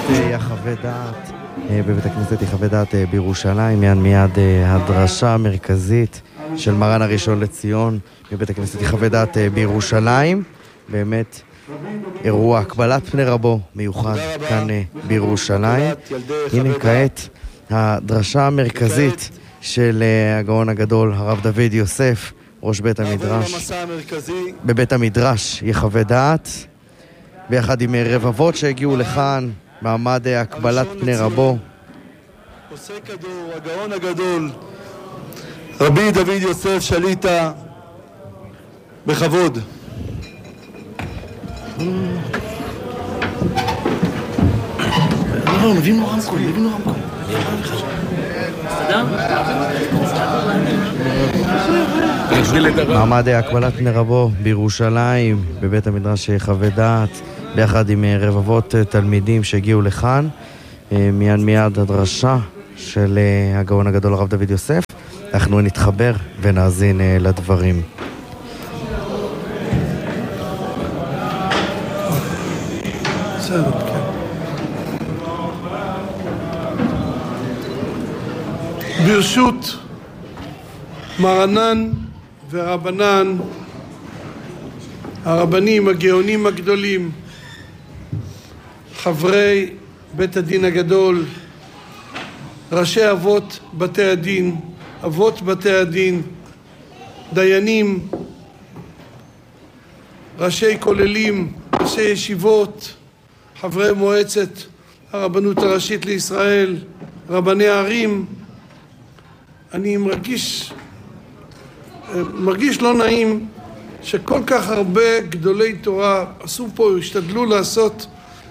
יחווה דעת בבית הכנסת יחווה דעת בירושלים. מיד הדרשה המרכזית של מרן הראשון לציון בבית הכנסת יחווה דעת בירושלים. באמת אירוע קבלת פני רבו מיוחד כאן בירושלים. הנה כעת הדרשה המרכזית של הגאון הגדול הרב דוד יוסף, ראש בית המדרש בבית המדרש יחווה דעת, ביחד עם רבבות שהגיעו לכאן מעמד הקבלת פני רבו. עושה כדור, הגאון הגדול רבי דוד יוסף שליטה, בכבוד. מביאים לו רמקול. מעמד הקבלת פני רבו בירושלים בבית המדרש יחווה דעת, ביחד עם רבבות תלמידים שהגיעו לכאן. מיד הדרשה של הגאון הגדול הרב דוד יוסף. אנחנו נתחבר ונאזין לדברים. ברשות מרנן ורבנן, הרבנים הגאונים הגדולים, חברי בית הדין הגדול, ראשי אבות בתי הדין, אבות בתי הדין, דיינים, ראשי כוללים, ראשי ישיבות, חברי מועצת הרבנות הראשית לישראל, רבני ערים. אני מרגיש לא נעים שכל כך הרבה גדולי תורה עשו פה, השתדלו לעשות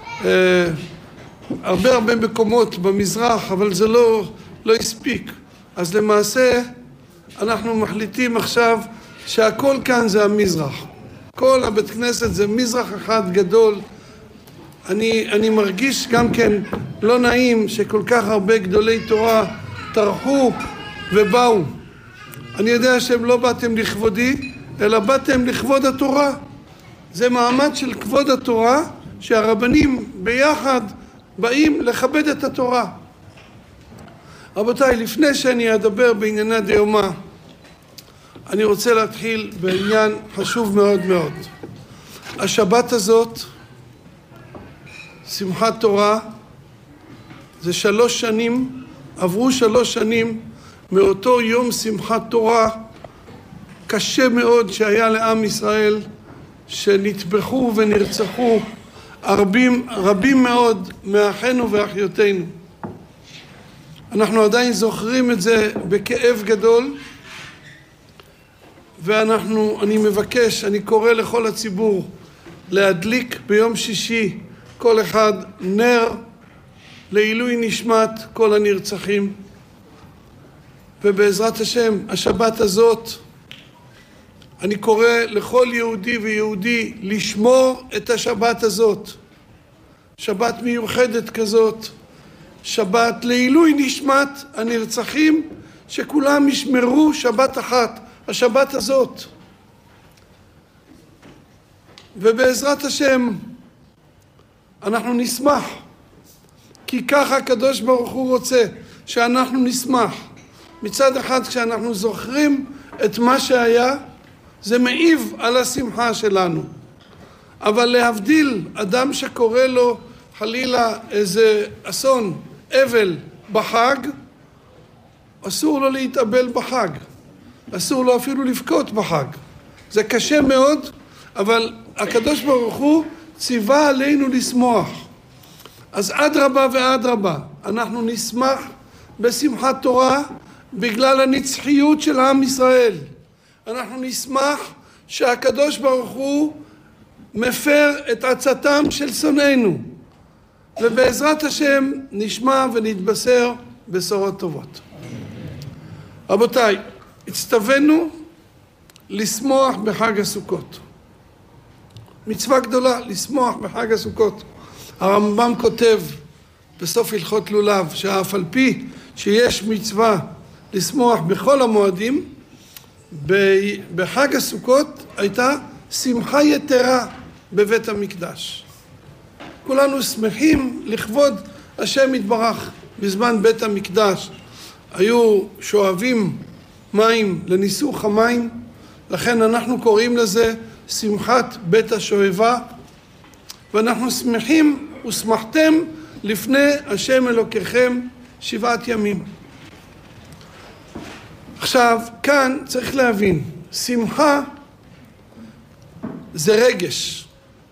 הרבה מקומות במזרח, אבל זה לא הספיק. אז למעשה אנחנו מחליטים עכשיו שהכל כאן זה המזרח. כל הבית כנסת זה מזרח אחד גדול. אני מרגיש גם כן לא נעים שכל כך הרבה גדולי תורה טרחו ובאו. אני יודע שהם לא באתם לכבודי, אלא באתם לכבוד התורה. זה מעמד של כבוד התורה, שהרבנים ביחד באים לכבד את התורה. רבותיי, לפני שאני אדבר בענייני דיומא, אני רוצה להתחיל בעניין חשוב מאוד מאוד. השבת הזאת, שמחת תורה, זה 3 שנים, עברו 3 שנים מאותו יום שמחת תורה קשה מאוד שהיה לעם ישראל, שנטבחו ונרצחו רבים מאוד מאחינו ואחיותינו. אנחנו עדיין זוכרים את זה בכאב גדול, אני מבקש, אני קורא לכל הציבור להדליק ביום שישי כל אחד נר לעילוי נשמת כל הנרצחים. ובעזרת השם, השבת הזאת, אני קורא לכל יהודי ויהודי לשמור את השבת הזאת. שבת מיוחדת כזאת, שבת לעילוי נשמת הנרצחים, שכולם ישמרו שבת אחת, השבת הזאת. ובעזרת השם, אנחנו נשמח, כי ככה הקדוש ברוך הוא רוצה שאנחנו נשמח. מצד אחד, כשאנחנו זוכרים את מה שהיה, זה מעיב על השמחה שלנו. אבל להבדיל, אדם שקורא לו חלילה איזה אסון, אבל בחג, אסור לו להתאבל בחג. אסור לו אפילו לבכות בחג. זה קשה מאוד, אבל הקדוש ברוך הוא ציווה עלינו לשמוח. אז אדרבה ואדרבה, אנחנו נשמח בשמחת תורה בגלל הנצחיות של עם ישראל. אנחנו נשמח שהקדוש ברוך הוא מפר את עצתם של שונאינו, ובעזרת השם נשמע ונתבשר בשורות טובות. רבותיי, הצטווינו לשמוח בחג הסוכות. מצווה גדולה לשמוח בחג הסוכות. הרמב"ם כותב בסוף הלכות לולב שאף על פי שיש מצווה לשמוח בכל המועדים, בחג הסוכות הייתה שמחה יתרה בבית המקדש. כולנו שמחים לכבוד השם יתברך. בזמן בית המקדש היו שואבים מים לניסוך המים, לכן אנחנו קוראים לזה שמחת בית השואבה, ואנחנו שמחים ושמחתם לפני השם אלוקיכם 7 ימים. עכשיו, כאן צריך להבין, שמחה זה רגש.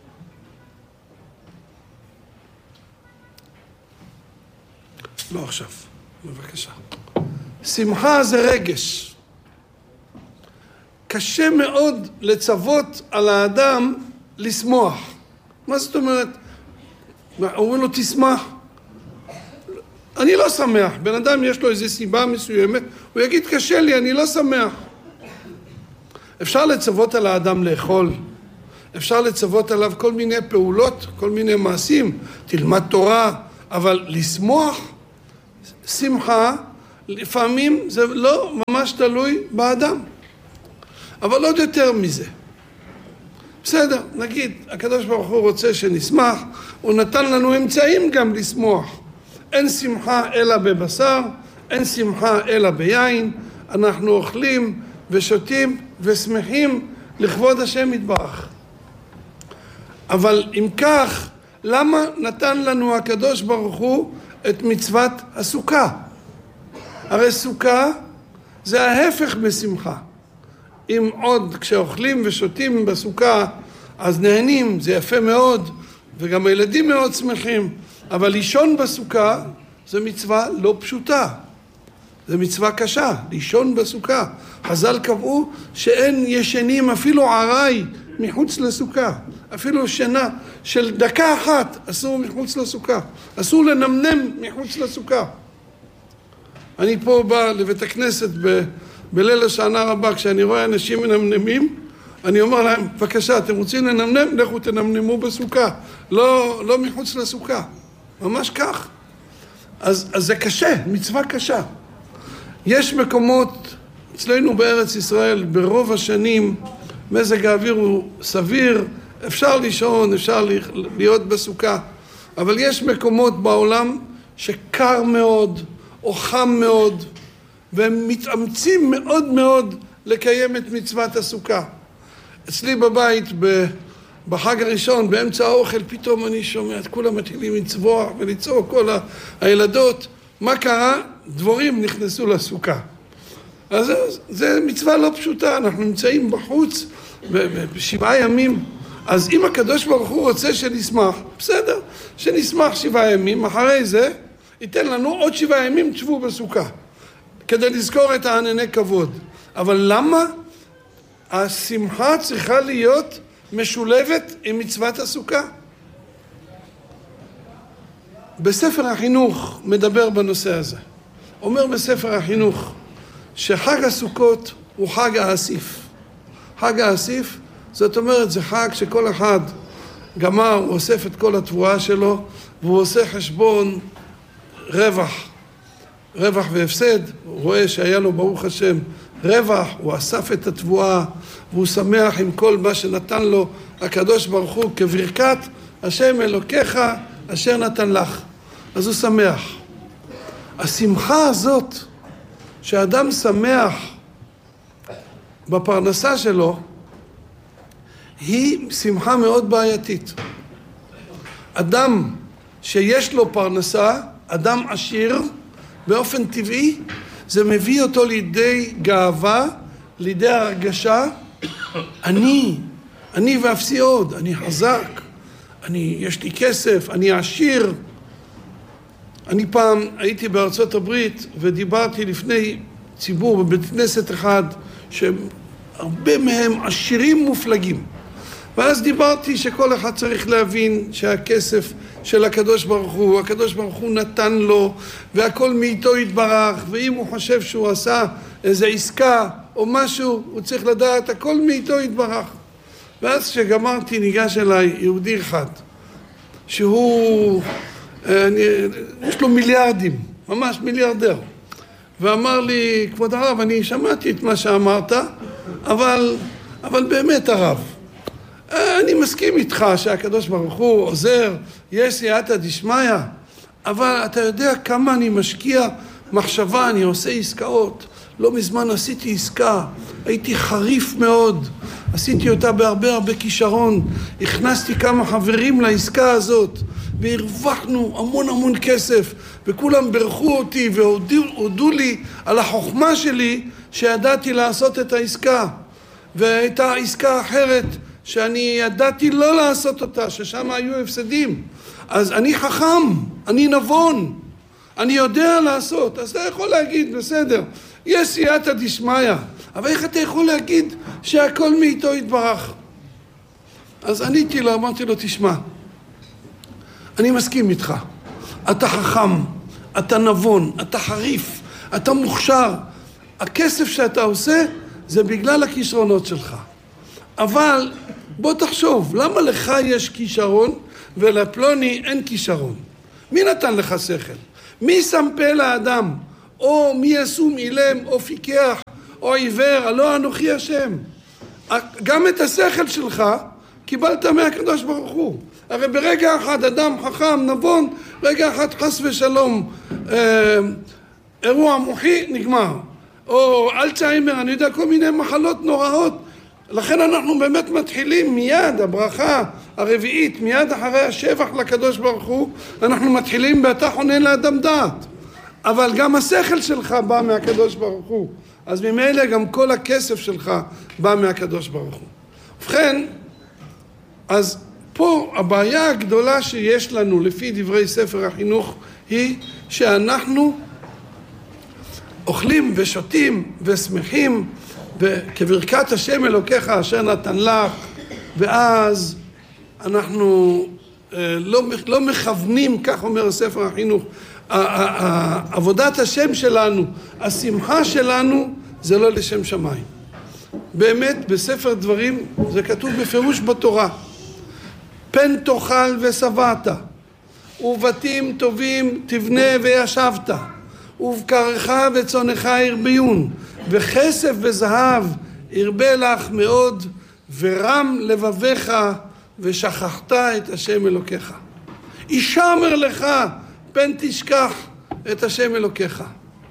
לא עכשיו, בבקשה. שמחה זה רגש. קשה מאוד לצוות על האדם לשמוח. מה זאת אומרת? אומרים לו תשמח. אני לא שמח. בן אדם יש לו איזו סיבה מסוימת, הוא יגיד קשה לי, אני לא שמח. אפשר לצוות על האדם לאכול. אפשר לצוות עליו כל מיני פעולות, כל מיני מעשים. תלמד תורה, אבל לשמוח, שמחה, לפעמים זה לא ממש תלוי באדם. אבל עוד יותר מזה. בסדר, נגיד, הקדוש ברוך הוא רוצה שנשמח, הוא נתן לנו אמצעים גם לשמוח. אין שמחה אלא בבשר, אין שמחה אלא ביין, אנחנו אוכלים ושותים ושמחים לכבוד השם יתברך. אבל אם כך, למה נתן לנו הקדוש ברוך הוא את מצוות הסוכה? הרי סוכה זה ההפך בשמחה. אם עוד כשאוכלים ושותים בסוכה אז נהנים, זה יפה מאוד, וגם הילדים מאוד שמחים, אבל לישון בסוכה זה מצווה לא פשוטה, זה מצווה קשה, לישון בסוכה. חז"ל קבעו שאין ישנים אפילו עראי מחוץ לסוכה, אפילו שינה של דקה אחת אסור מחוץ לסוכה, אסור לנמנם מחוץ לסוכה. אני פה בא לבית הכנסת בליל השנה רבה, כשאני רואה אנשים מנמנמים, אני אומר להם, בבקשה, אתם רוצים לנמנם? לכו תנמנמו בסוכה, לא מחוץ לסוכה, ממש כך. אז זה קשה, מצווה קשה. יש מקומות, אצלנו בארץ ישראל, ברוב השנים, מזג האוויר הוא סביר, אפשר לישון, אפשר להיות בסוכה, אבל יש מקומות בעולם שקר מאוד, או חם מאוד, והם מתאמצים מאוד מאוד לקיים את מצוות הסוכה. אצלי בבית, בחג הראשון, באמצע האוכל, פתאום אני שומע את כולם מתחילים לצבוע ולצעוק, כל הילדות. מה קרה? דבורים נכנסו לסוכה. אז זה מצווה לא פשוטה, אנחנו נמצאים בחוץ ב7 ימים. אז אם הקדוש ברוך הוא רוצה שנשמח, בסדר, שנשמח 7 ימים, אחרי זה ייתן לנו עוד 7 ימים תשבו בסוכה, כדי לזכור את הענני כבוד. אבל למה השמחה צריכה להיות משולבת עם מצוות הסוכה? בספר החינוך מדבר בנושא הזה. אומר בספר החינוך שחג הסוכות הוא חג האסיף. חג האסיף, זאת אומרת, זה חג שכל אחד גמר, הוא אוסף את כל התבואה שלו, והוא עושה חשבון רווח והפסד. הוא רואה שהיה לו ברוך השם רווח, הוא אסף את התבואה, והוא שמח עם כל מה שנתן לו הקדוש ברוך הוא כברכת השם אלוקיך אשר נתן לך. אז הוא שמח. השמחה הזאת שאדם שמח בפרנסה שלו היא שמחה מאוד בעייתית. אדם שיש לו פרנסה, אדם עשיר, באופן טבעי זה מביא אותו לידי גאווה, לידי הרגשה, אני ואפסי עוד, אני חזק, יש לי כסף, אני עשיר. אני פעם הייתי בארצות הברית ודיברתי לפני ציבור בבית כנסת אחד שהרבה מהם עשירים מופלגים, ואז דיברתי שכל אחד צריך להבין שהכסף של הקדוש ברוך הוא, הקדוש ברוך הוא נתן לו והכל מאיתו יתברך, ואם הוא חושב שהוא עשה איזו עסקה או משהו, הוא צריך לדעת הכל מאיתו יתברך. ואז כשגמרתי ניגש אליי יהודי אחד שהוא יש לו מיליארדים, ממש מיליארדר, ואמר לי, כבוד הרב, אני שמעתי את מה שאמרת, אבל באמת הרב, אני מסכים איתך שהקדוש ברוך הוא עוזר, יש סייעתא דשמיא, אבל אתה יודע כמה אני משקיע מחשבה, אני עושה עסקאות. לא מזמן עשיתי עסקה, הייתי חריף מאוד, עשיתי אותה בהרבה כישרון, הכנסתי כמה חברים לעסקה הזאת, והרווחנו המון כסף, וכולם ברכו אותי והודו לי על החוכמה שלי שידעתי לעשות את העסקה. והייתה עסקה אחרת שאני ידעתי לא לעשות אותה, ששם היו הפסדים. אז אני חכם, אני נבון, אני יודע לעשות. אז אתה יכול להגיד, בסדר, יש סייעתא דשמיא, אבל איך אתה יכול להגיד שהכל מאיתו יתברך? אז עניתי לו, אמרתי לו, תשמע, אני מסכים איתך, אתה חכם, אתה נבון, אתה חריף, אתה מוכשר, הכסף שאתה עושה זה בגלל הכישרונות שלך. אבל בוא תחשוב, למה לך יש כישרון ולפלוני אין כישרון? מי נתן לך שכל? מי שם פה לאדם? או מי ישום אילם או פיקח או עיוור? הלא אנוכי השם. גם את השכל שלך קיבלת מהקדוש ברוך הוא. הרי ברגע אחד אדם חכם, נבון, רגע אחד חס ושלום אירוע מוחי, נגמר. או אלצהיימר, אני יודע, כל מיני מחלות נוראות. לכן אנחנו באמת מתחילים מיד, הברכה הרביעית, מיד אחרי השבח לקדוש ברוך הוא, אנחנו מתחילים באתה חונן לאדם דעת. אבל גם השכל שלך בא מהקדוש ברוך הוא. אז ממילא גם כל הכסף שלך בא מהקדוש ברוך הוא. ובכן, אז פה הבעיה הגדולה שיש לנו לפי דברי ספר החינוך היא שאנחנו אוכלים ושותים ושמחים וכברכת השם אלוקיך אשר נתן לך, ואז אנחנו לא מכוונים, כך אומר ספר החינוך, עבודת השם שלנו, השמחה שלנו זה לא לשם שמיים. באמת בספר דברים זה כתוב בפירוש בתורה, פן תאכל ושבעת, ובתים טובים תבנה וישבת, ובקרך וצונך ירביון, וכסף וזהב ירבה לך מאוד, ורם לבביך ושכחת את השם אלוקיך. ישמר לך פן תשכח את השם אלוקיך,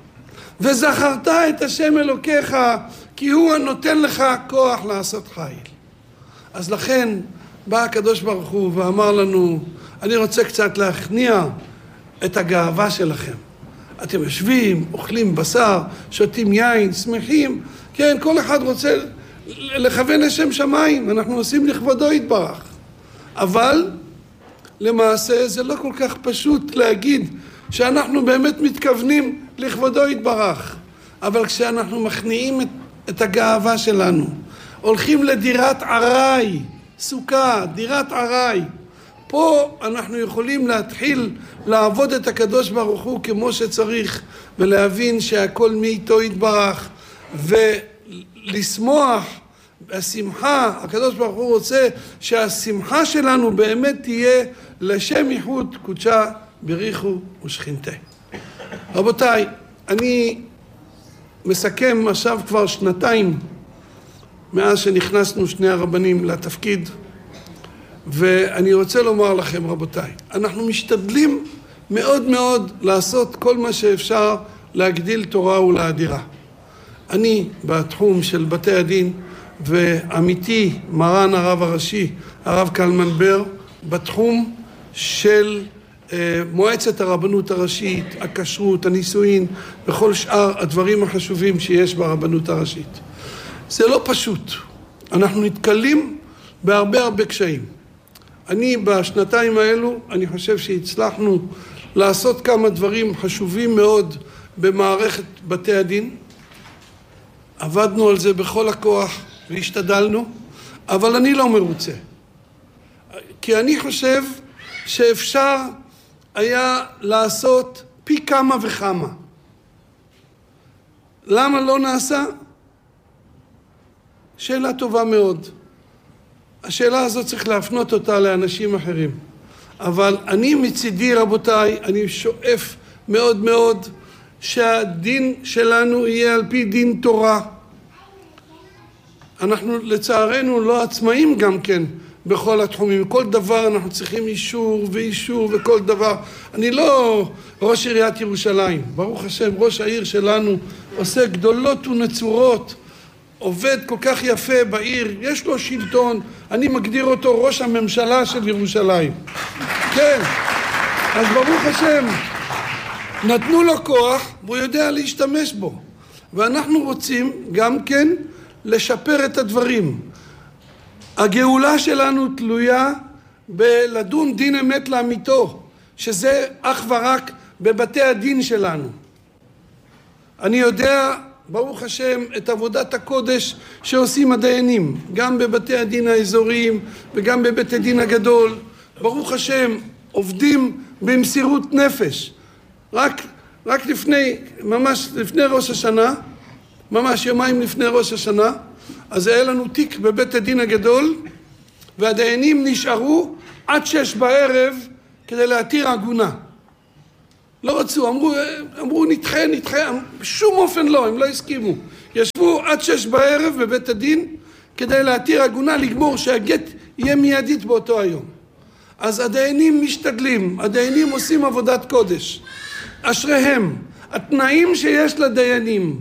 וזכרת את השם אלוקיך, כי הוא הנותן לך כוח לעשות חיל. אז לכן בא הקדוש ברוך הוא ואמר לנו, אני רוצה קצת להכניע את הגאווה שלכם. אתם יושבים, אוכלים בשר, שותים יין, שמחים, כן, כל אחד רוצה לכוון לשם שמיים, אנחנו עושים לכבודו יתברך. אבל למעשה זה לא כל כך פשוט להגיד שאנחנו באמת מתכוונים לכבודו יתברך. אבל כשאנחנו מכניעים את הגאווה שלנו, הולכים לדירת עראי, סוכה, דירת עראי, פה אנחנו יכולים להתחיל לעבוד את הקדוש ברוך הוא כמו שצריך, ולהבין שהכל מאיתו יתברך, ולשמוח השמחה. הקדוש ברוך הוא רוצה שהשמחה שלנו באמת תהיה לשם ייחוד קודשה בריחו ושכינתה. רבותיי, אני מסכם עכשיו כבר 2 מאז שנכנסנו שני הרבנים לתפקיד, ואני רוצה לומר לכם רבותיי, אנחנו משתדלים מאוד לעשות כל מה שאפשר להגדיל תורה ולהאדירה. אני בתחום של בתי הדין, ועמיתי מרן הרב הראשי הרב קלמן בר בתחום של מועצת הרבנות הראשית, הכשרות, הנישואין וכל שאר הדברים החשובים שיש ברבנות הראשית. זה לא פשוט, אנחנו נתקלים בהרבה קשיים. אני בשנתיים האלו, אני חושב שהצלחנו לעשות כמה דברים חשובים מאוד במערכת בתי הדין. עבדנו על זה בכל הכוח והשתדלנו, אבל אני לא מרוצה. כי אני חושב שאפשר היה לעשות פי כמה וכמה. למה לא נעשה? שאלה טובה מאוד. השאלה הזאת צריך להפנות אותה לאנשים אחרים. אבל אני מצידי רבותיי, אני שואף מאוד שהדין שלנו יהיה על פי דין תורה. אנחנו לצערנו לא עצמאים גם כן בכל התחומים. כל דבר אנחנו צריכים אישור ואישור וכל דבר. אני לא ראש עיריית ירושלים. ברוך השם, ראש העיר שלנו עושה גדולות ונצורות. עובד כל כך יפה בעיר. יש לו שלטון. אני מגדיר אותו ראש הממשלה של ירושלים. כן. אז ברוך השם, נתנו לו כוח והוא יודע להשתמש בו. ואנחנו רוצים גם כן לשפר את הדברים. הגאולה שלנו תלויה בלדון דין אמת לאמיתו, שזה אך ורק בבתי הדין שלנו. אני יודע, ברוך השם, את עבודת הקודש שעושים הדיינים, גם בבתי הדין האזוריים וגם בבית הדין הגדול. ברוך השם, עובדים במסירות נפש. רק ממש לפני ראש השנה, ממש יומיים לפני ראש השנה, אז היה לנו תיק בבית הדין הגדול, והדיינים נשארו עד 6 בערב כדי להתיר עגונה. לא רצו, אמרו נדחה, בשום אופן לא, הם לא הסכימו. ישבו עד 6 בערב בבית הדין כדי להתיר עגונה, לגמור שהגט יהיה מיידית באותו היום. אז הדיינים משתדלים, הדיינים עושים עבודת קודש. אשריהם, התנאים שיש לדיינים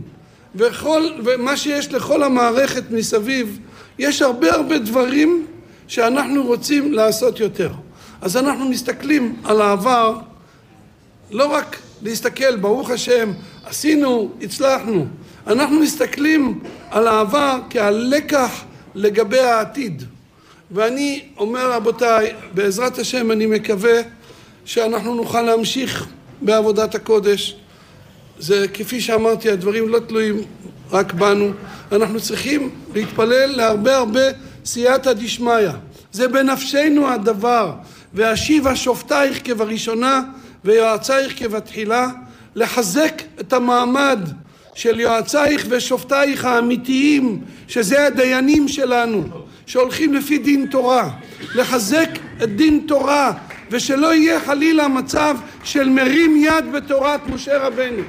ומה שיש לכל המערכת מסביב, יש הרבה דברים שאנחנו רוצים לעשות יותר. אז אנחנו מסתכלים על העבר, לא רק להסתכל, ברוך השם, עשינו, הצלחנו. אנחנו מסתכלים על העבר כהלקח לגבי העתיד. ואני אומר, רבותיי, בעזרת השם אני מקווה שאנחנו נוכל להמשיך בעבודת הקודש. זה כפי שאמרתי, הדברים לא תלויים רק בנו. אנחנו צריכים להתפלל להרבה סייעתא דשמיא. זה בנפשנו הדבר. והשיבה שופטייך כבראשונה ויועצייך כבתחילה, לחזק את המעמד של יועצייך ושופטייך האמיתיים, שזה הדיינים שלנו, שהולכים לפי דין תורה. לחזק את דין תורה, ושלא יהיה חלילה מצב של מרים יד בתורת משה רבנו.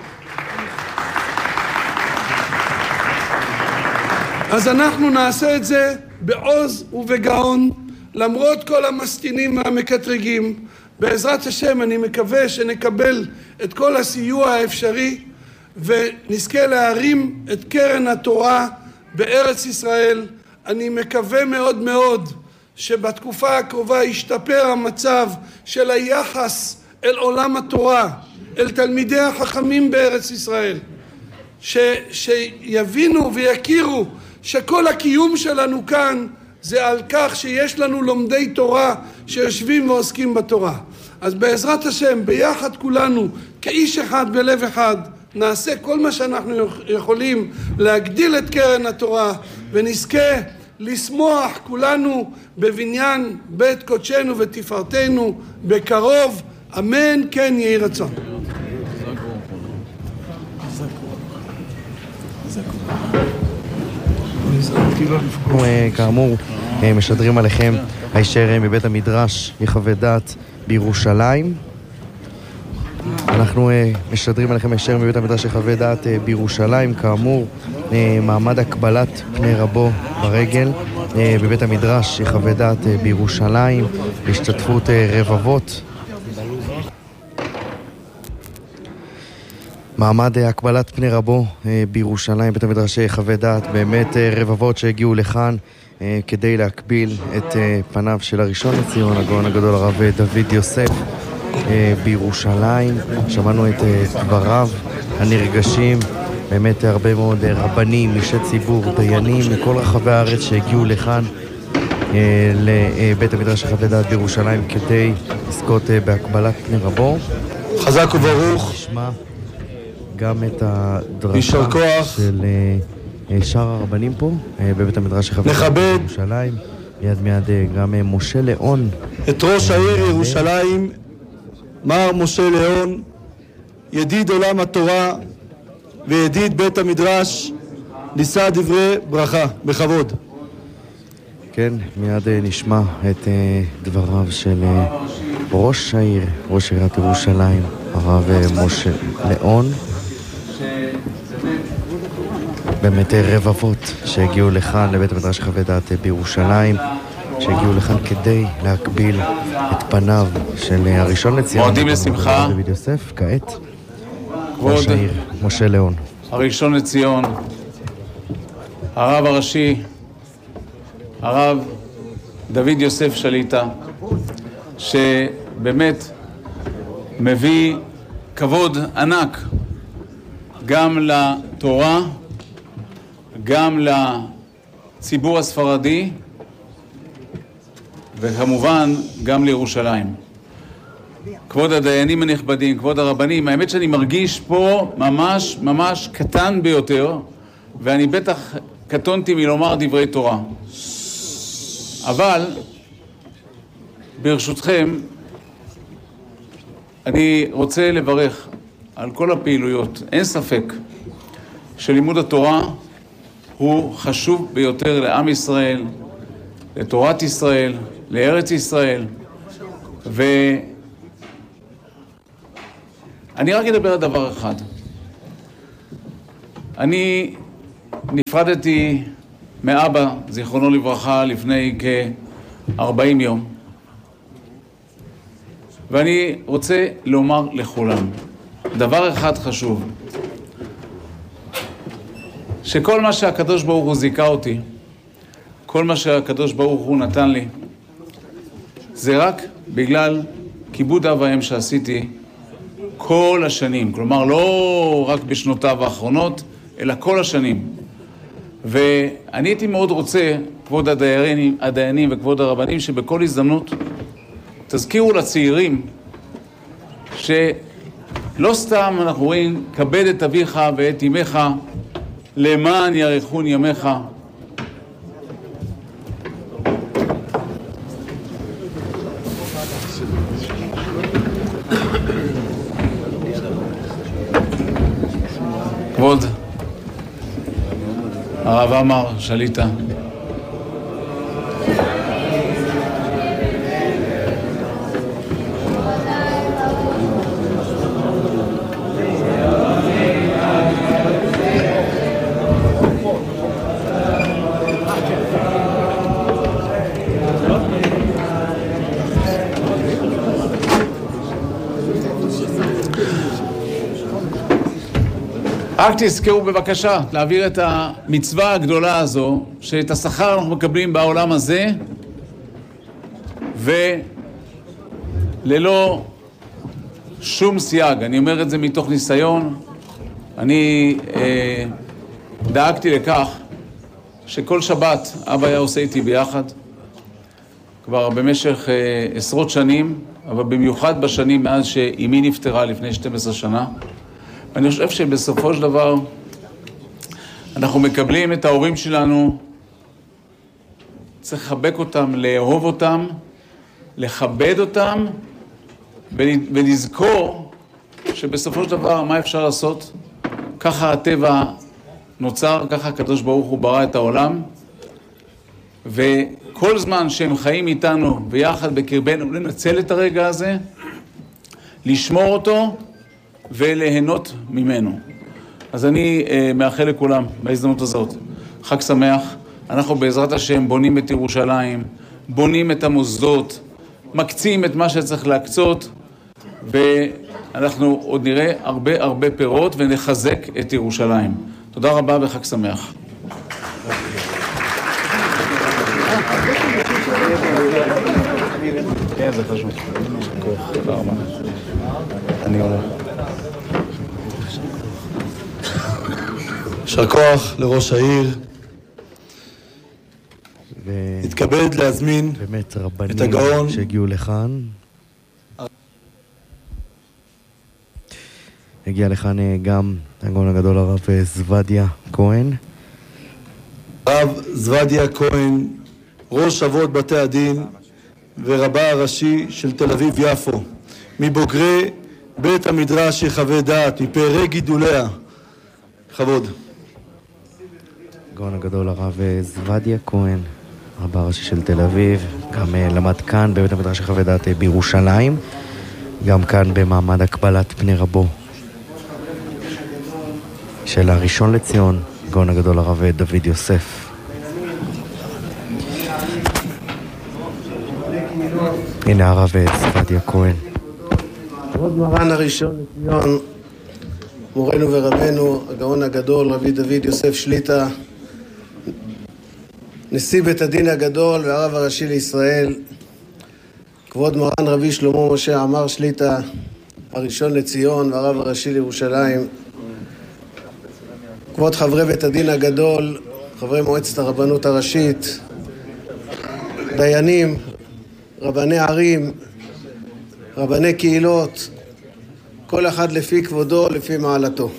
אז אנחנו נעשה את זה בעוז ובגאון, למרות כל המסטינים והמקטרגים. בעזרת השם אני מקווה שנקבל את כל הסיוע האפשרי, ונזכה להרים את קרן התורה בארץ ישראל. אני מקווה מאוד שבתקופה הקרובה ישתפר המצב של היחס אל עולם התורה, אל תלמידי החכמים בארץ ישראל, שיבינו ויכירו שכל הקיום שלנו כאן זה על כך שיש לנו לומדי תורה שיושבים ועוסקים בתורה. אז בעזרת השם, ביחד כולנו, כאיש אחד בלב אחד, נעשה כל מה שאנחנו יכולים להגדיל את קרן התורה, ונזכה לשמוח כולנו בבניין בית קודשנו ותפארתנו בקרוב. אמן כן יהי רצון. אנחנו כאמור משדרים עליכם הישר מבית המדרש יחווה דעת בירושלים. אנחנו משדרים עליכם הישר מבית המדרש יחווה דעת בירושלים. כאמור, מעמד הקבלת פני רבו ברגל בבית המדרש יחווה דעת בירושלים, בהשתתפות רבבות. מעמד הקבלת פני רבו בירושלים, בית המדרש יחווה דעת, באמת רבבות שהגיעו לכאן כדי להקביל את פניו של הראשון לציון, הגאון הגדול הרב דוד יוסף בירושלים. שמענו את דבריו הנרגשים, באמת הרבה מאוד רבנים, אישי ציבור, דיינים מכל רחבי הארץ שהגיעו לכאן לבית המדרש יחווה דעת בירושלים כדי לזכות בהקבלת פני רבו. חזק וברוך. נשמע גם את הדרשה של שאר הרבנים פה בבית המדרש יחווה דעת בירושלים. מיד גם משה ליאון, את ראש העיר ירושלים, מר משה ליאון, ידיד עולם התורה וידיד בית המדרש, נישא דברי ברכה, בכבוד. כן, מיד נשמע את דבריו של ראש העיר, ראש עיריית ירושלים, הרב משה ליאון. באמת רבבות שהגיעו לכאן לבית המדרש יחווה דעת בירושלים שהגיעו לכאן כדי להקביל את פניו של הראשון לציון. מועדים לשמחה. דוד יוסף, כעת ראש העיר משה ליאון. הראשון לציון, הרב הראשי, הרב דוד יוסף שליטה, שבאמת מביא כבוד ענק גם לתורה, גם לציבור הספרדי, וכמובן גם לירושלים. כבוד הדיינים הנכבדים, כבוד הרבנים, האמת שאני מרגיש פה ממש קטן ביותר, ואני בטח קטונתי מלומר דברי תורה. אבל ברשותכם, אני רוצה לברך על כל הפעילויות. אין ספק שלימוד התורה הוא חשוב ביותר לעם ישראל, לתורת ישראל, לארץ ישראל, ואני רק אדבר על דבר אחד. אני נפרדתי מאבא, זיכרונו לברכה, לפני כ-40 יום. ואני רוצה לומר לכולם, דבר אחד חשוב, שכל מה שהקדוש ברוך הוא זיכה אותי, כל מה שהקדוש ברוך הוא נתן לי, זה רק בגלל כיבוד אב ואם שעשיתי כל השנים. כלומר, לא רק בשנותיו האחרונות, אלא כל השנים. ואני הייתי מאוד רוצה, כבוד הדיינים וכבוד הרבנים, שבכל הזדמנות תזכירו לצעירים שלא סתם אנחנו רואים, כבד את אביך ואת אמך, למען יאריכון ימיך. כבוד הרב עמר שליטה, רק תזכרו בבקשה להעביר את המצווה הגדולה הזו, שאת השכר אנחנו מקבלים בעולם הזה, וללא שום סייג. אני אומר את זה מתוך ניסיון. אני דאגתי לכך שכל שבת אבא היה עושה איתי ביחד, כבר במשך עשרות שנים, אבל במיוחד בשנים מאז שאימי נפטרה לפני 12 שנה. אני חושב שבסופו של דבר אנחנו מקבלים את ההורים שלנו, צריך לחבק אותם, לאהוב אותם, לכבד אותם ולזכור שבסופו של דבר מה אפשר לעשות? ככה הטבע נוצר, ככה הקדוש ברוך הוא ברא את העולם, וכל זמן שהם חיים איתנו ביחד בקרבנו, לנצל את הרגע הזה, לשמור אותו וליהנות ממנו. אז אני מאחל לכולם בהזדמנות הזאת חג שמח. אנחנו בעזרת השם בונים את ירושלים, בונים את המוסדות, מקצים את מה שצריך להקצות, ואנחנו עוד נראה הרבה פירות ונחזק את ירושלים. תודה רבה וחג שמח. כן, זה חשוב. תודה רבה. אני אומר. יישר כוח לראש העיר. התכבד להזמין באמת רבנים את הגאון שהגיעו לכאן. הגיע לכאן גם הגאון הגדול הרב זוודיה כהן. הרב זוודיה כהן, ראש אבות בתי הדין ורבה הראשי של תל אביב יפו, מבוגרי בית המדרש יחווה דעת, מפארי גידוליה. כבוד. הגאון הגדול הרב זוודיה כהן, רבה הראשי של תל אביב, גם למד כאן בבית המדרש יחווה דעת בירושלים, גם כאן במעמד הקבלת פני רבו של הראשון לציון, הגאון הגדול הרב דוד יוסף. הנה הרב צפדיה כהן. כבוד מרן הראשון לציון, מורנו ורבנו, הגאון הגדול, רבי דוד יוסף שליט"א, נשיא בית הדין הגדול והרב הראשי לישראל, כבוד מרן רבי שלמה משה עמאר שליט"א, הראשון לציון והרב הראשי לירושלים, כבוד חברי בית הדין הגדול, חברי מועצת הרבנות הראשית, דיינים, רבני ערים, רבני קהילות, כל אחד לפי כבודו, לפי מעלתו.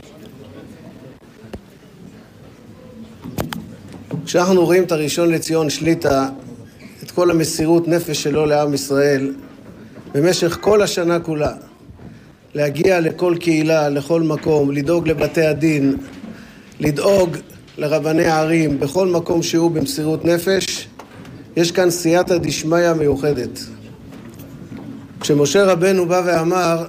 כשאנחנו רואים את הראשון לציון שליט"א, את כל המסירות נפש שלו לעם ישראל, במשך כל השנה כולה, להגיע לכל קהילה, לכל מקום, לדאוג לבתי הדין, לדאוג לרבני הערים, בכל מקום שהוא במסירות נפש, יש כאן סייעתא דשמיא מיוחדת. כשמשה רבנו בא ואמר,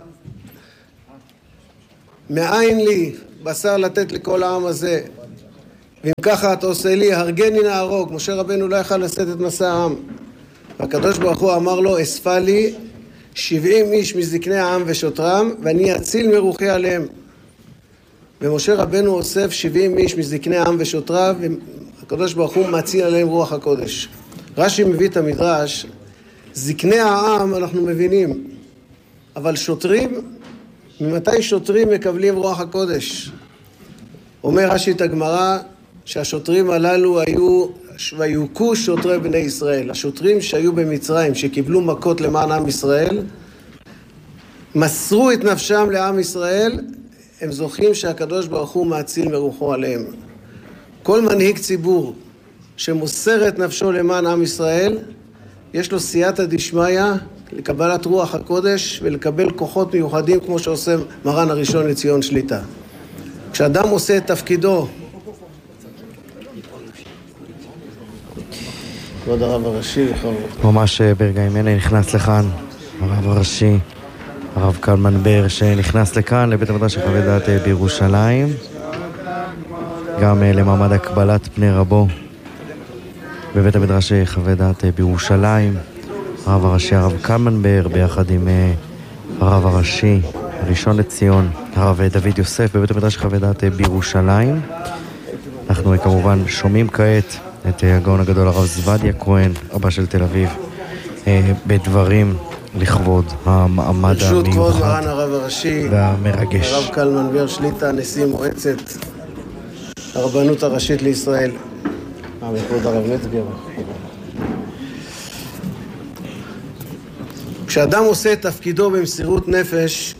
מאין לי בשר לתת לכל העם הזה, ואם ככה אתה עושה לי, הרגני נהרוג. משה רבנו לא יכל לשאת את מסע העם. והקדוש ברוך הוא אמר לו, אספה לי 70 איש מזקני העם ושוטרם, ואני אציל מרוחי עליהם. ומשה רבנו אוסף 70 איש מזקני העם ושוטריו, והקדוש ברוך הוא מציל עליהם רוח הקודש. רש"י מביא את המדרש, זקני העם אנחנו מבינים, אבל שוטרים, ממתי שוטרים מקבלים רוח הקודש? אומר רש"י את הגמרא, שהשוטרים הללו היו ויוכו שוטרי בני ישראל, השוטרים שהיו במצרים, שקיבלו מכות למען עם ישראל, מסרו את נפשם לעם ישראל, הם זוכים שהקדוש ברוך הוא מאציל מרוחו עליהם. כל מנהיג ציבור שמוסר את נפשו למען עם ישראל, יש לו סייעתא דשמיא לקבלת רוח הקודש ולקבל כוחות מיוחדים כמו שעושה מרן הראשון לציון שליט"א. כשאדם עושה את תפקידו, כבוד הרב הראשי, ממש ברגעים אלה נכנס לכאן הרב הראשי, הרב קלמן בר, שנכנס לכאן לבית המדרש חוות דעת בירושלים, גם למעמד הקבלת פני רבו בבית המדרש חוות דעת בירושלים. הרב הראשי הרב קלמן בר ביחד עם הרב הראשי הראשון לציון הרב דוד יוסף בבית המדרש חוות דעת בירושלים. אנחנו כמובן שומעים כעת את הגאון הגדול הרב צפדיה כהן, רבה של תל אביב, בדברים לכבוד המעמד ברשות כבוד המיוחד מרן הרב הראשי והמרגש. הרב קלמן בר שליט"א, נשיא מועצת הרבנות הראשית לישראל. כבוד הרב מצגר. כשאדם עושה את תפקידו במסירות נפש,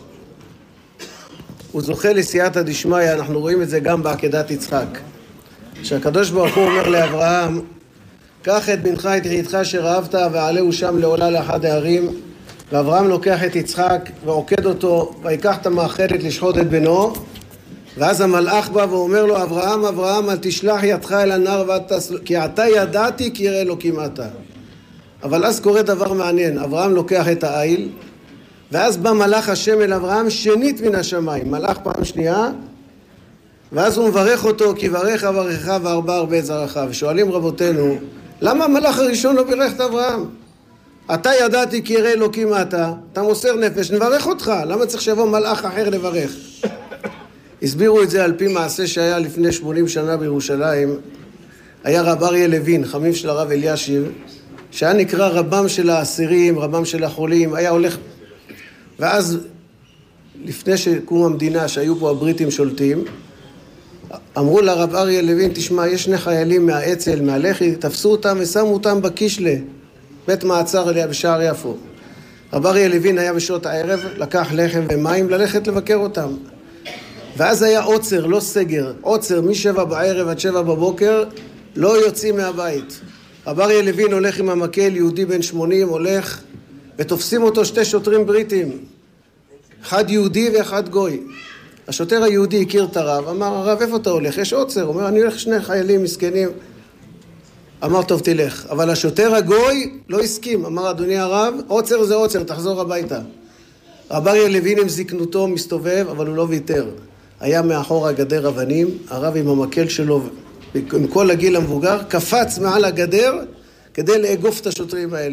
הוא זוכה לסייעתא דשמיא. אנחנו רואים את זה גם בעקדת יצחק. שהקדוש ברוך הוא אומר לאברהם, קח את בנך את יחידך אשר אהבת ועלהו שם לעולה לאחד הערים. ואברהם לוקח את יצחק ועוקד אותו, ויקח את המאכלת לשחוט את בנו. ואז המלאך בא ואומר לו, אברהם, אברהם, אל תשלח ידך אל הנער, כי עתה ידעתי כי ירא אלוקים אתה. אבל אז קורה דבר מעניין, אברהם לוקח את העיל, ואז בא מלאך השם אל אברהם שנית מן השמיים, מלאך פעם שנייה, ואז הוא מברך אותו, כי ברך אברכך והרבה הרבה זרעך. ושואלים רבותינו, למה המלאך הראשון לא בירך את אברהם? אתה ידעתי כי ירא אלוקים אתה, אתה מוסר נפש, נברך אותך, למה צריך שיבוא מלאך אחר לברך? הסבירו את זה על פי מעשה שהיה לפני 80 שנה בירושלים. היה רב אריה לוין, חמיו של הרב אלישיב, שהיה נקרא רבם של האסירים, רבם של החולים, היה הולך. ואז לפני שקום המדינה, שהיו פה הבריטים שולטים, אמרו לרב אריה לוין, תשמע, יש שני חיילים מהאצ"ל, מהלח"י, תפסו אותם ושמו אותם בקישלה, בית מעצר בשער יפו. רב אריה לוין היה בשעות הערב, לקח לחם ומים ללכת לבקר אותם. ואז היה עוצר, לא סגר, עוצר מ7 בערב עד 7 בבוקר, לא יוצאים מהבית. רב אריה לוין הולך עם המקל, יהודי בן 80, הולך, ותופסים אותו 2 שוטרים בריטים, אחד יהודי ואחד גוי. השוטר היהודי הכיר את הרב, אמר, הרב, איפה אתה הולך? יש עוצר. הוא אומר, אני הולך 2 חיילים מסכנים. אמר, טוב, תלך. אבל השוטר הגוי לא הסכים. אמר, אדוני הרב, עוצר זה עוצר, תחזור הביתה. רב אריה לוין עם זקנותו מסתובב, אבל הוא לא ויתר. היה מאחור הגדר אבנים, הרב עם המקל שלו, עם כל הגיל המבוגר, קפץ מעל הגדר כדי לאגוף את השוטרים האלה.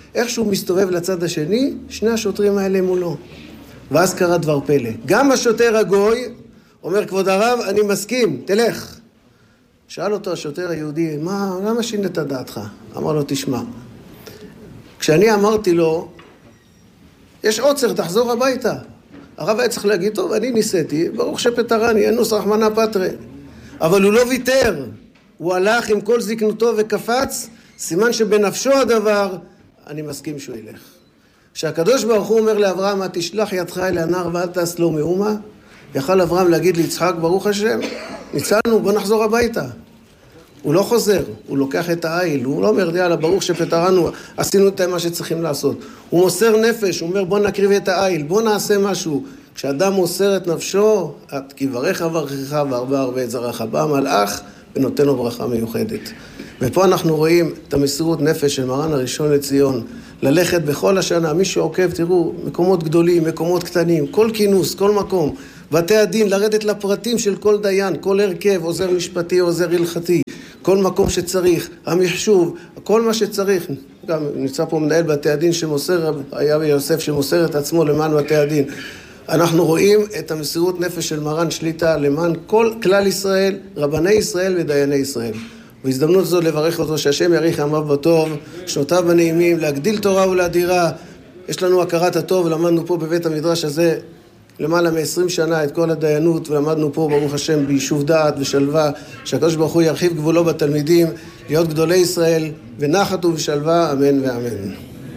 איך שהוא מסתובב לצד השני, שני השוטרים האלה מולו. ואז קרה דבר פלא. גם השוטר הגוי אומר, כבוד הרב, אני מסכים, תלך. שאל אותו השוטר היהודי, למה שינית דעתך? אמר לו, תשמע. כשאני אמרתי לו, יש עוצר, תחזור הביתה. הרב היה צריך להגיד, טוב, אני ניסיתי, ברוך שפטרני, אנוס רחמנא פטרי. אבל הוא לא ויתר. הוא הלך עם כל זקנותו וקפץ, סימן שבנפשו הדבר, אני מסכים שהוא ילך. כשהקדוש ברוך הוא אומר לאברהם, תשלח ידך אל הנער ואל תעש לו מאומה, יכל אברהם להגיד ליצחק, ברוך השם, ניצלנו, בוא נחזור הביתה. הוא לא חוזר, הוא לוקח את העיל, הוא לא אומר, יאללה, ברוך שפטרנו, עשינו את מה שצריכים לעשות. הוא מוסר נפש, הוא אומר, בוא נקריב את העיל, בוא נעשה משהו. כשאדם מוסר את נפשו, כי ברך אברכך והרבה הרבה את זרעך, בא המלאך ונותן לו ברכה מיוחדת. ופה אנחנו רואים את המסירות נפש של מרן הראשון לציון, ללכת בכל השנה, מי שעוקב, תראו, מקומות גדולים, מקומות קטנים, כל כינוס, כל מקום, בתי הדין, לרדת לפרטים של כל דיין, כל הרכב, עוזר משפטי, עוזר הלכתי, כל מקום שצריך, המחשוב, כל מה שצריך. גם נמצא פה מנהל בתי הדין שמוסר, היה ביוסף שמוסר את עצמו למען בתי הדין. אנחנו רואים את המסירות נפש של מרן שליטה למען כל כלל ישראל, רבני ישראל ודייני ישראל. בהזדמנות זו לברך אותו שהשם יאריך ימיו בטוב, שנותיו בנעימים, להגדיל תורה ולאדירה. יש לנו הכרת הטוב, למדנו פה בבית המדרש הזה למעלה מ-20 שנה את כל הדיינות, ולמדנו פה ברוך השם ביישוב דעת ושלווה, שהקדוש ברוך הוא ירחיב גבולו בתלמידים, להיות גדולי ישראל ונחת ובשלווה, אמן ואמן.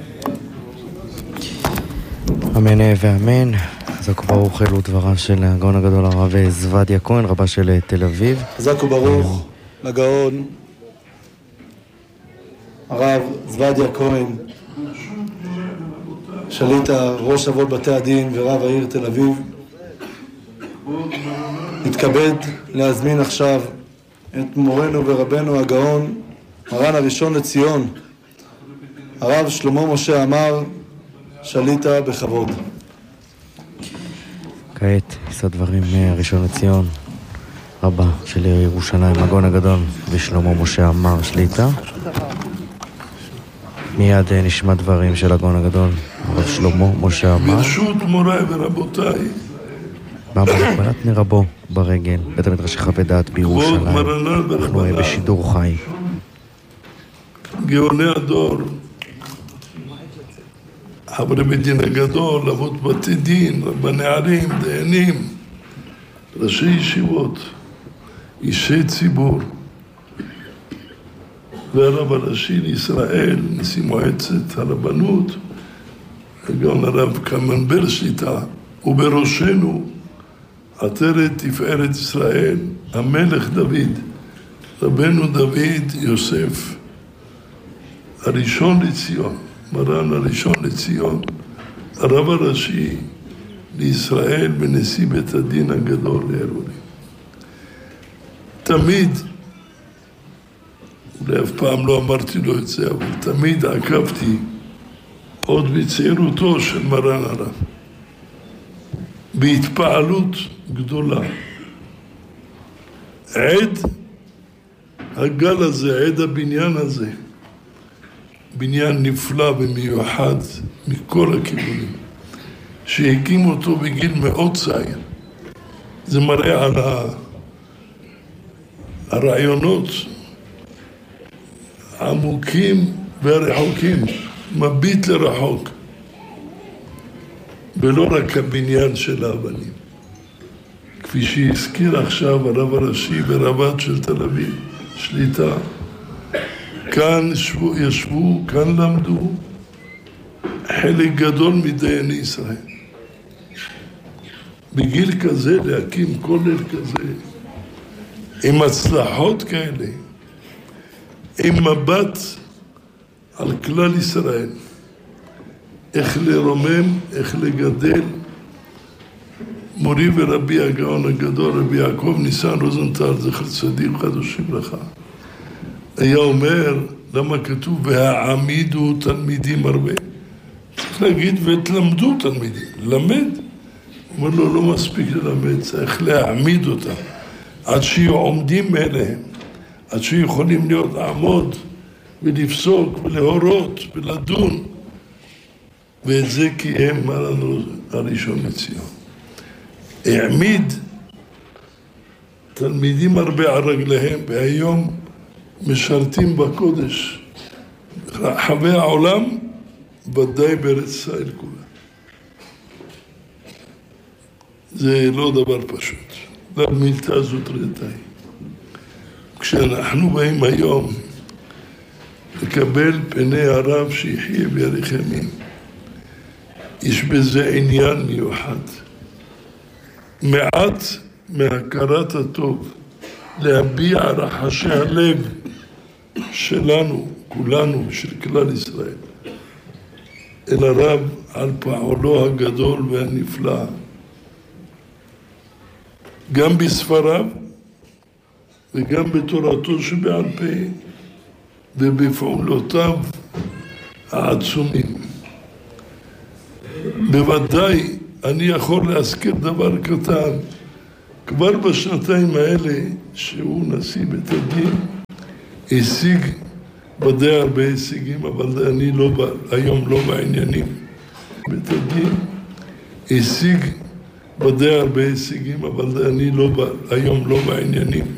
אמן ואמן. חזק וברוך אלו דבריו של הגאון הגדול הרב זבדיה כהן, רבה של תל אביב. חזק וברוך לגאון הרב זבדיה כהן, שליט ראש אבות בתי הדין ורב העיר תל אביב. נתכבד להזמין עכשיו את מורנו ורבנו הגאון, מרן הראשון לציון, הרב שלמה משה עמאר, שליטה בכבוד. כעת יישא דברים ראשון לציון, רבה של ירושלים, הגאון הגדול ושלמה משה עמאר, שליטה. מיד נשמע דברים של הגאון הגדול, הרב שלמה משה עמאר. ברשות מוריי ורבותיי, בהגבלת נרבו ברגל, בית המדרש חוות דעת בירושלים. אנחנו בשידור חי. גאוני הדור, חברי בית דין הגדול, אבות בתי דין, רבני ערים, דיינים, ראשי ישיבות, אישי ציבור, והרב הראשי לישראל, נשיא מועצת הרבנות, הגאון הרב קמנבר שליטה, ובראשנו עטרת תפארת ישראל, המלך דוד, רבנו דוד יוסף, הראשון לציון, מרן הראשון לציון, הרב הראשי לישראל ונשיא בית הדין הגדול לערעורים. תמיד, אולי אף פעם לא אמרתי לו את זה, אבל תמיד עקבתי עוד בצעירותו של מרן הרב, בהתפעלות גדולה. עד הגל הזה, עד הבניין הזה, בניין נפלא ומיוחד מכל הכיוונים, שהקים אותו בגיל מאוד צעיר. זה מראה על הרעיונות העמוקים והרחוקים, מביט לרחוק, ולא רק הבניין של האבנים. כפי שהזכיר עכשיו הרב הראשי ורבת של תל אביב, שליטה, כאן ישבו, כאן למדו חלק גדול מדייני ישראל. בגיל כזה להקים כולל כזה, עם הצלחות כאלה, עם מבט על כלל ישראל, איך לרומם, איך לגדל. מורי ורבי הגאון הגדול, רבי יעקב ניסן רוזנטל, זכר צדיק קדוש לברכה, היה אומר, למה כתוב והעמידו תלמידים הרבה? צריך להגיד ותלמדו תלמידים, למד. הוא אומר לו, לא מספיק ללמד, צריך להעמיד אותם עד שיהיו עומדים אליהם, עד שיהיו יכולים לעמוד ולפסוק ולהורות ולדון ואת זה קיים מרן הראשון לציון. העמיד תלמידים הרבה על רגליהם, והיום משרתים בקודש ברחבי העולם, ודאי בארץ ישראל כולה. זה לא דבר פשוט. והמילתא זאת רדאי. כשאנחנו באים היום לקבל פני הרב שיחיה ויאריך ימים, יש בזה עניין מיוחד. מעט מהכרת הטוב, להביע רחשי הלב שלנו, כולנו, של כלל ישראל, אל הרב על פעולו הגדול והנפלא, גם בספריו וגם בתורתו שבעל פה ובפעולותיו העצומים. בוודאי אני יכול להזכיר דבר קטן. כבר בשנתיים האלה שהוא נשיא בית הדין השיג ודאי הרבה הישגים, אבל אני היום לא בעניינים. בית הדין השיג ודאי הרבה הישגים, אבל אני היום לא בעניינים.